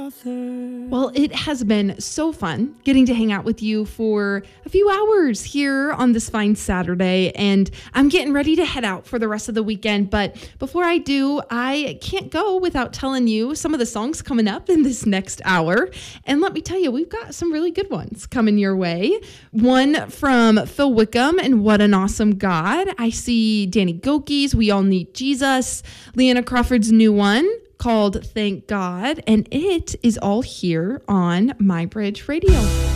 Well, it has been so fun getting to hang out with you for a few hours here on this fine Saturday, and I'm getting ready to head out for the rest of the weekend. But before I do, I can't go without telling you some of the songs coming up in this next hour. And let me tell you, we've got some really good ones coming your way. One from Phil Wickham and What an Awesome God. I see Danny Gokey's We All Need Jesus, Leanna Crawford's new one called Thank God, and it is all here on My Bridge Radio.